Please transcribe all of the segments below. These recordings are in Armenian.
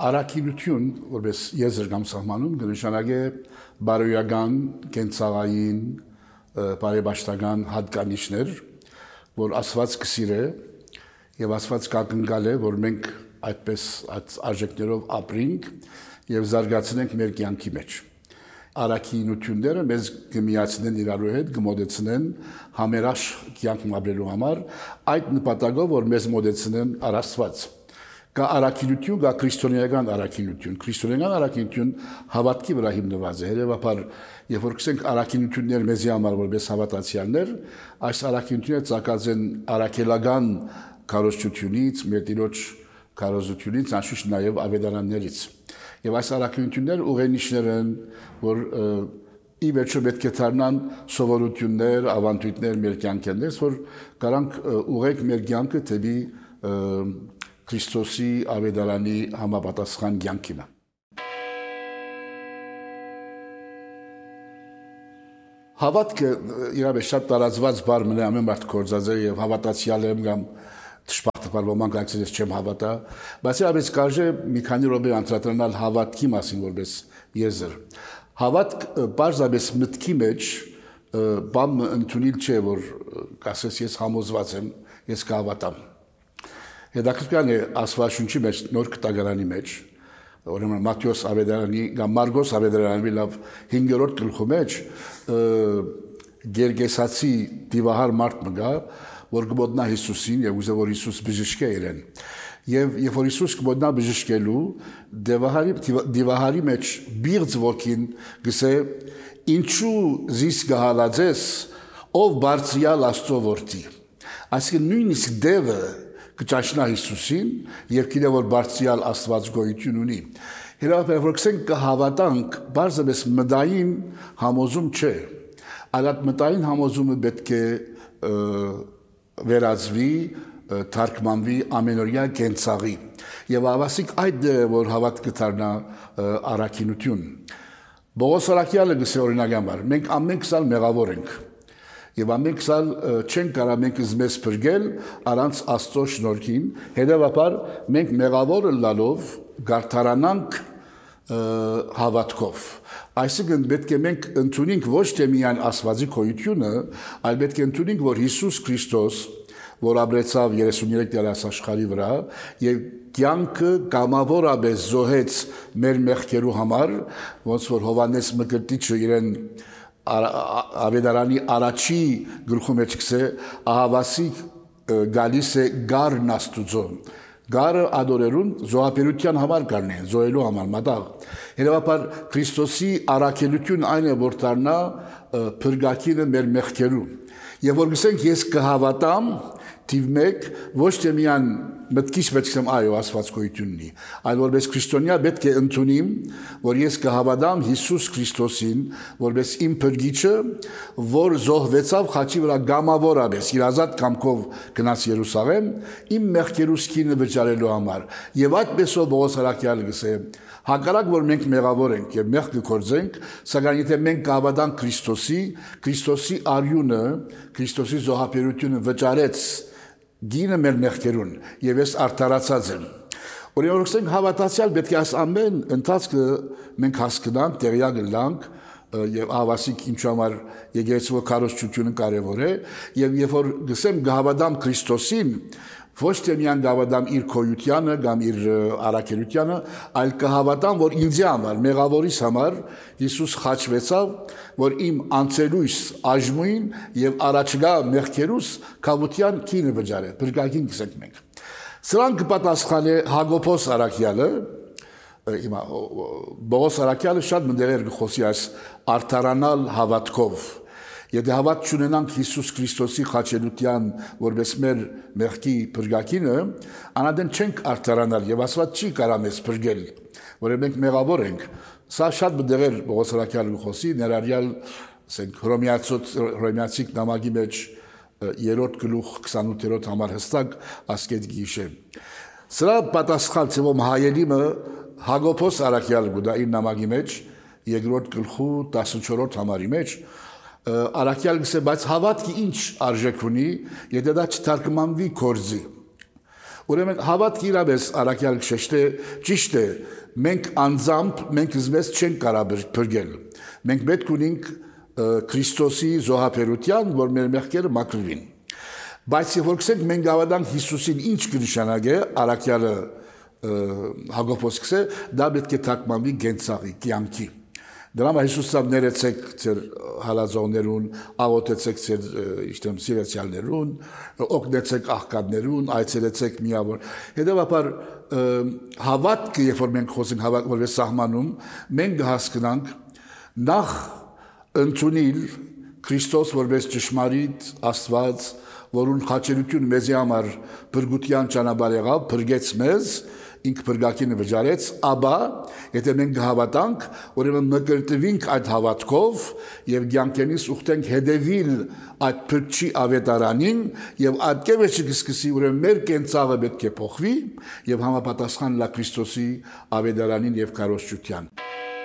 Առաքինություն, որպես եզր կամ սահմանում, կնշանակե բարոյական, կենցաղային, բարեբաշխական հատկանիշներ, որ Աստված կսիրե եւ Աստված կակնկալ է, որ մենք այդպես այդ արժեքներով ապրենք եւ զարգացնենք մեր կյանքի մեջ։ Առաքինությունները մեզ կմիացնեն իրարու հետ, կմոտեցնեն համերաշխ կյանք ապրելու համար, այդ նպատակով, որ մեզ մոտեցնեն առ Աստված։ Կա առաքինություն, կա քրիստոնեական առաքինություն։ Քրիստոնեական առաքինություն հավատքի վրա հիմնված է։ Հետևաբար, երբ որ կսենք առաքինություններ մեզի համար որպես հավատացյալներ, այս առաքինությունները ցակած են առաքելական քարոզությունից, մեր Տիրոջ քարոզությունից, անշուշտ նաև ավետարաններից։ Եվ այս առաքինությունները ուղենիշներ են, որ ի վերջո պետք է դառնան սովորություններ, ավանդույթներ մեր կյանքերից, որ կարանք ուղեք մեր կյանքը դեպի Քրիստոսի ավետարանի համապատասխան կյանքին։ Հավատքը իրավաբար շատ տարածված բառ մնա ամեն մարդ կորձած է եւ հավատացյալ եմ կամ դժբախտաբար ոմանք այսպես չեմ հավատա, բայց իրավաբար կարժե մի քանի րոպե անդրադառնալ հավատքի մասին որպես եզր։ Հավատք բարձրապես մտքի մեջ բամ ընդունել չէ, որ ասես ես համոզված եմ, ես կհավատամ։ Հետաքրքրական է Աստվածաշունչի մեջ նոր կտակարանի մեջ, ուրեմն Մատթեոս ավետարանի կամ Մարգոս ավետարանի լավ 5-րդ գլխի մեջ Գերգեսացի դիվահար մարդ մգա, որ կմոտնա Հիսուսին եւ ուզե որ Հիսուս բժշկե իրեն։ Եվ երբ որ Հիսուս կմոտնա բժշկելու, դիվահարի մեջ բիղձ ոգին գսե ինչու զիս գահալածես ով բարձրյալ Աստծո որդի։ Այսինքն նույնիսկ դևը կճաշնա Հիսուսին եւ գիտե որ բարձրյալ Աստված գոյություն ունի։ Հետո որ կսենք կհավատանք, բարձրապես մտային համոզում չէ։ Այդ մտային համոզումը պետք է վերածվի, թարգմանվի ամենօրյա կենցաղի։ Եվ ավասիկ այդ որ հավատքը դառնա առաքինություն։ Պողոս առաքյալը գսե օրինակ համար, մենք ամեն քսալ մեղավոր ենք։ Եվ ամեն քսալ չենք կարող մենք մեզ բրգել առանց Աստծո շնորհքին, հետևաբար մենք մեղավոր լալով գարթարանանք հավատքով։ Այսինքն պետք է մենք ընդունենք ոչ թե միայն Աստվածի գոյությունը, այլ պետք է ընդունենք, որ Հիսուս Քրիստոս, որ ապրեցավ 33 տարի աշխարհի վրա եւ կյանքը կամավորապես զոհեց մեր մեղքերու համար, ոնց որ Հովհաննես Մկրտիչը իրեն ավետարանի առաջի գլխում մեջ կսե ահավասիկ գալիս է գարն Աստուծո։ Գարը ադորերուն զոհապերության համար կանեն, զոհելու համար մատաղ։ Հետևաբար Քրիստոսի առաքելություն այն է, որ դառնա փրկակինը մեր մեղքերու։ Եվ որ գսենք ես կհավատամ թիվ 1 ոչ թե միայն մտքից պետք է այո Աստված գոյություն ունի, այլ որպես քրիստոնյա պետք է ընդունիմ, որ ես կհավատամ Հիսուս Քրիստոսին, որպես իմ փրկիչը, որ զոհվեցավ խաչի վրա գամավորապես, իր ազատ կամքով գնաց Երուսաղեմ, իմ մեղքերուս քինը վճարելու համար։ Եվ այդպեսով Պողոս առաքյալը գսե հակառակ որ մենք մեղավոր ենք եւ մեղք կգործենք, սակայն եթե մենք կհավատանք Քրիստոսի արյունը, Քրիստոսի զոհապերությունը վճարեց գինը մեր մեղքերուն եւ ես արդարացած եմ։ Օրինակ հավատացյալ պետք է այս ամեն ընթացքը մենք հասկանանք, տեղյակ լինենք եւ հավասիկ ինչ համար եկեղեցու քարոզությունը կարեւոր է եւ երբ որ գսեմ գհավատամ Քրիստոսին, ոչ թե միայն գհավատամ իր քոյությանը կամ իր առաքելությանը, այլ կհավատամ, որ ինձ համար, մեղավորիս համար Հիսուս խաչվեցավ, որ իմ անցելույս աժմույն եւ առաջգա մեղքերուս կավության քինը վճարե, բրգակին կսենք մենք։ Սրան կպատասխանե Հակոբոս առաքյալը, հիմա Պողոս առաքյալը շատ մտերեր կխոսի այս արդարանալ հավատքով։ Եթե հավատ չունենանք Հիսուս Քրիստոսի խաչելության որպես մեր մեղքի փրկակինը, անադեն չենք արդարանալ եւ Աստված չի կարող մեզ փրկել, որովհետեւ մենք մեղավոր ենք։ Սա շատ մտերեր Պողոս առաքյալը կխոսի, ներառյալ ասենք Հռոմեացի նամակի մեջ 3-րդ գլուխ 28-րդ համար հստակ ասկետ գիշե։ Սրա պատասխան ծևոմ հայելիմը Հակոբոս առաքյալը գուտա իր նամակի մեջ 2-րդ գլխու 14-րդ համարի մեջ առաքյալ գսե, բայց հավատքի ինչ արժեք ունի, եթե դա չթարգմանվի կորձի։ Ուրեմն հավատք իրապես առաքյալ քշեշտե ճիշտ է, մենք անձամբ մենք զմես չենք կարող բրգել։ Մենք պետք ունենք Քրիստոսի զոհաբերության, որ մեր մեղքերը մաքրվին։ Բայց որ գսենք մենք հավատանք Հիսուսին ինչ կնշանակե առաքյալը Հակոբոս գսե, դա պետք է թարգմանվի գենցաղի, կյանքի։ Դրամա Հիսուսը ներեցեք ձեր հալածողներուն, աղոթեցեք ձեր իշտեմ սիրեցյալներուն, օգնեցեք աղքատներուն, այցելեցեք միավոր։ Հետևաբար հավատքը, երբ որ մենք խոսենք հավատք որպես սահմանում, մենք հասկանանք նախ ընդունել Քրիստոս որպես ճշմարիտ Աստված, որուն խաչելություն մեզի համար բրգության ճանապարհ եղավ, բրգեց մեզ, ինք բրգակինը վճարեց, ապա եթե մենք հավատանք, ուրեմն մկրտվենք այդ հավատքով եւ ցանկենից ուխտենք հետևիլ այդ փրկչի ավետարանին եւ այդ կերպը կսկսի ուրեմն մեր կենցաղը պետք է փոխվի եւ համապատասխան լա Քրիստոսի ավետարանին եւ կարողության։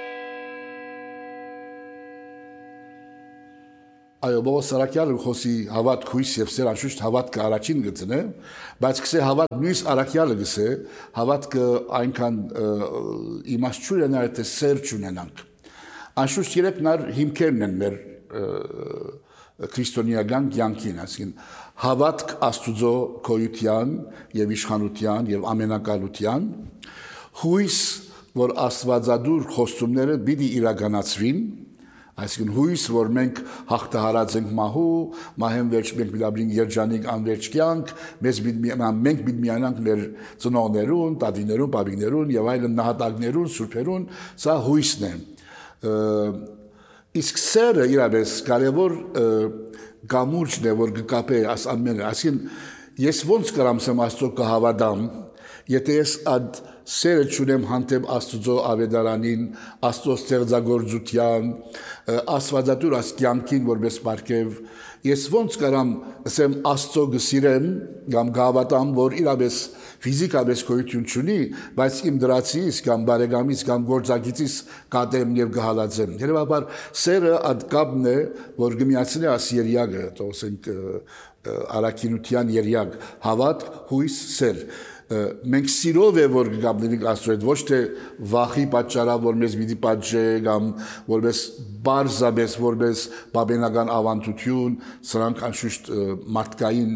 Այո, Բողոս Սարակյանը խոսի հավատք, հույս եւ սեր անշուշտ հավատքը առաջին գծն է, բայց գսե հավատ նույնս Արաքյալը գսե հավատքը այնքան իմաստություն է նայ թե սեր չունենանք։ Անշուշտ երեքն հիմքերն են մեր քրիստոնեական կյանքին, այսինքն հավատք Աստուծո գոյության եւ իշխանության եւ ամենակալության, հույս, որ Աստվածադուր խոստումները պիտի իրականացվին, այսինքն հույս, որ մենք հաղթահարած ենք մահու, մահեն վերջ մենք միլաբրին երջանիկ անվերջ կյանք, մենք պիտի միանանք մեր ծնողներուն, տատիներուն, պապիկներուն եւ այլն նահատակներուն, սուրբերուն, սա հույսն է։ Իսկ սերը իրապես կարևոր գամուրջն է, որ կկապե աս ամենը, այսինքն ես ոնց կարամ սեմ Աստծո կհավատամ, եթե ես այդ սերը չունեմ հանդեպ Աստծո ավետարանին, Աստծո ստեղծագործության, Աստվածատուր կյանքին որպես պարգև, ես ոնց կարամ ասեմ Աստծո գսիրեմ կամ գավատամ, որ իրապես ֆիզիկապես գոյություն չունի, բայց իմ դրացից կամ բարեկամից կամ գործակիցից կատեմ եւ գհալածեմ։ Երևաբար սերը այդ կապն է, որ գմիացնի աս երյակը, ասենք արաքինության երյակ, հավատ, հույս, սեր։ Մենք սիրով է որ գաբնենք Աստծո հետ, ոչ թե վախի պատճառով որ մեզ պիտի պատժե կամ որպես բարձաբես որպես բաբենական ավանդություն, սրանք անշուշտ մարդկային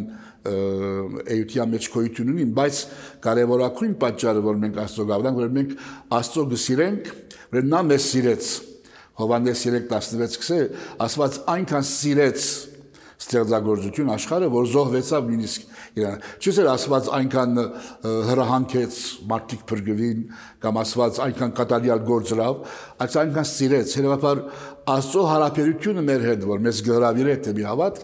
էության մեջ գոյություն ունին, բայց կարևորագույն պատճառը որ մենք Աստծո գաբնենք, որ մենք Աստծո գսիրենք, որ նա մեզ սիրեց։ Հովհաննես 3:16 գսե, Աստված այնքան սիրեց ստեղծագործություն աշխարհը, որ զոհվեցավ նույնիսկ իրան։ Չէ՞ Աստված այնքան հրահանքեց մարդիկ փրկվին, կամ Աստված այնքան կատարյալ գործրավ, այս այնքան սիրեց։ Հետևաբար Աստծո հարաբերությունը մեր հետ, որ մեզ գհրավիրե դեպի հավատ,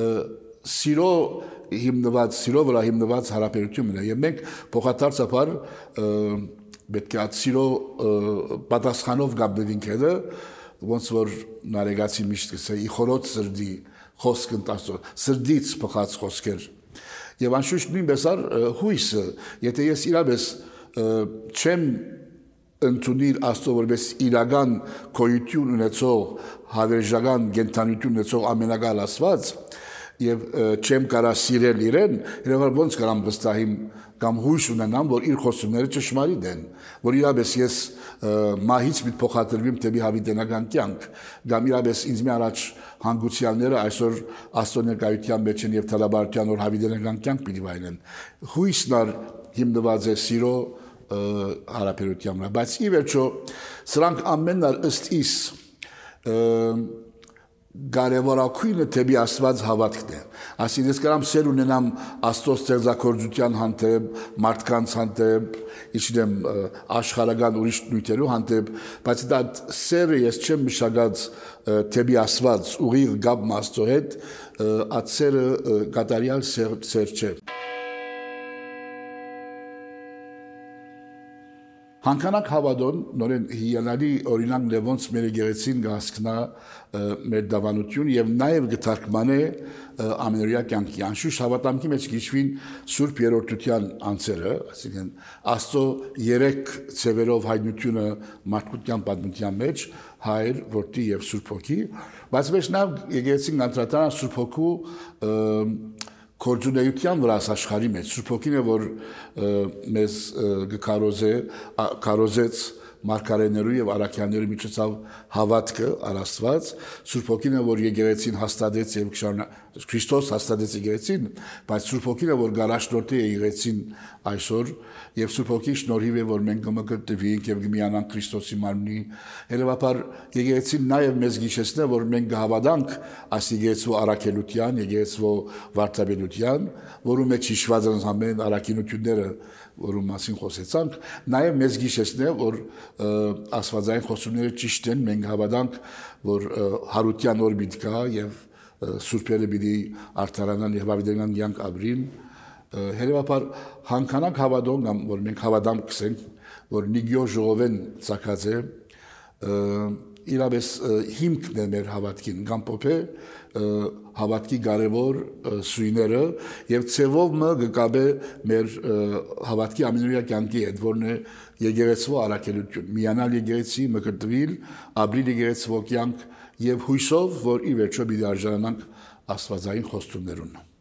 սիրո հիմնված, սիրո վրա հիմնված հարաբերությունն է։ Եվ մենք փոխադարձաբար պետք է այդ սիրո պատասխանով գտնվենք հետը, ոնց որ նարեգացի միշտ կսե, իխորոտ սրդի խոսքն տասո, սրդից փոխած խոսքեր։ Եվ անշուշտ նույնպես հույսը, եթե ես իրապես չեմ ընդունել Աստծո որպես իրական գոյություն ունեցող, հավերժական կենդանություն ունեցող ամենակալ Աստված, եւ չեմ կարա սիրել իրեն, երբ ոնց կարամ վստահիմ կամ հույս ունենամ, որ իր խոստումները ճշմարիտ են, որ իրապես ես մահից մի փոխադրվեմ դեպի հավիտենական կյանք, կամ իրապես ինձ մի առաջ հանգուցյալները այսօր Աստծո ներկայության մեջ են եւ թալաբարության որ հավիտենական կյանք պիտի վայելեն։ Հույսն հիմնված է սիրո հարաբերության վրա, բայց ի վերջո սրանք ամենն ըստ իս կարևորագույնը դեպի Աստված հավատքն է։ Այսինքն ես կարամ սեր ունենամ Աստծո ստեղծագործության հանդեպ, մարդկանց հանդեպ, իչնեմ աշխարհական ուրիշ նյութերու հանդեպ, բայց դա սերը ես չեմ մշակած դեպի Աստված, ուղիղ գապ Աստծո հետ, այդ սերը կատարյալ սեր չէ։ Հանկանակ հավատոն, նորեն հիանալի օրինակ Լևոնց մեր եկեղեցին կհասկնա մեր դավանություն եւ նաեւ կթարգմանե ամենօրյա կյանքի։ Անշուշտ հավատամքի մեջ գիշվին Սուրբ Երրորդության անձերը, այսինքն Աստծո երեք ցևերով հայտնությունը մարդկության պատմության մեջ, Հայր, Որդի եւ Սուրբ Հոգի, բայց մեջ նաեւ եկեղեցին անդրադառնա Սուրբ Հոգու կորձունեության վրա աշխարհի մեջ Սուրբ Հոգին է որ մեզ կարոզեց մարգարեներու եւ արաքյաններու միջոցով հավատքը առաստված Սուրբ Հոգին է որ եկեղեցին հաստատեց եւ Քրիստոս հաստատեց եկեղեցին բայց Սուրբ Հոգին է որ գարաշնորհի եկեղեցին այսօր եւ Սուրբ Հոգի շնորհիվ է որ մենք կմկրտվենք եւ կմիանանք Քրիստոսի մարմնի հետեւաբար եկեղեցին նաեւ մեզ գիշեցնե որ մենք կհավատանք այս եկեղեցու առաքելության եկեղեցու վարդապետության որում մեջ հիշված են ամեն առաքինությունները որում մասին խոսեցանք նաեւ մեզ գիշեցնե որ աստվածային խոսումները ճիշտ են մենք հավատանք որ հարության օր պիտի կա եւ սուրբերը պիտի արդարանան եւ ավետարանան յանք ապրին հետեւաբար հանկանակ հավատոն կամ որ մենք հավատամ կսենք որ նիգյո ժողովեն ցակած է իրավես հիմքն է մեր հավատքին կամ փոփե հավատքի կարևոր սույները եւ ցևով մը գկաբե մեր հավատքի ամենօրյա կյանքի հետ որն է եկեղեցու առաքելություն միանալ եկեղեցի մկրտվել ապրիլ եկեղեցու կյանք եւ հույսով որ ի վերջո պիտի արժանանանք աստվածային խոստումներուն